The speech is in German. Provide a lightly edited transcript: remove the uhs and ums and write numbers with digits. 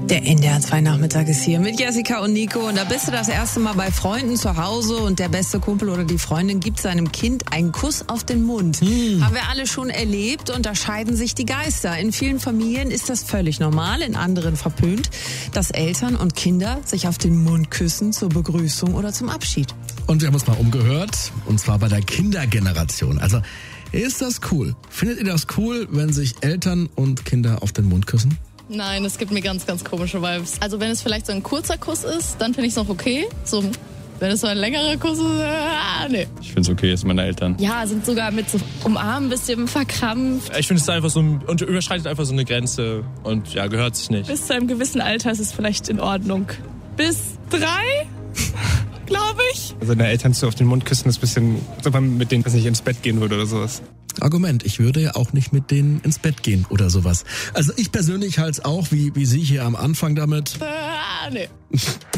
Der NDR 2 Nachmittag ist hier mit Jessica und Nico und da bist du das erste Mal bei Freunden zu Hause und der beste Kumpel oder die Freundin gibt seinem Kind einen Kuss auf den Mund. Haben wir alle schon erlebt und da scheiden sich die Geister. In vielen Familien ist das völlig normal, in anderen verpönt, dass Eltern und Kinder sich auf den Mund küssen zur Begrüßung oder zum Abschied. Und wir haben uns mal umgehört, und zwar bei der Kindergeneration. Also, ist das cool? Findet ihr das cool, wenn sich Eltern und Kinder auf den Mund küssen? Nein, es gibt mir ganz, ganz komische Vibes. Also wenn es vielleicht so ein kurzer Kuss ist, dann finde ich es noch okay. So, wenn es so ein längerer Kuss ist, nee. Ich finde es okay, ist meine Eltern. Ja, sind sogar mit so Umarmen ein bisschen verkrampft. Ich finde es einfach so, und überschreitet einfach so eine Grenze und ja, gehört sich nicht. Bis zu einem gewissen Alter ist es vielleicht in Ordnung. Bis 3? Glaube ich. Also deine Eltern so auf den Mund küssen, ist ein bisschen, als ob man mit denen nicht ins Bett gehen würde oder sowas. Argument, ich würde ja auch nicht mit denen ins Bett gehen oder sowas. Also ich persönlich halte es auch, wie Sie hier am Anfang damit. Nee.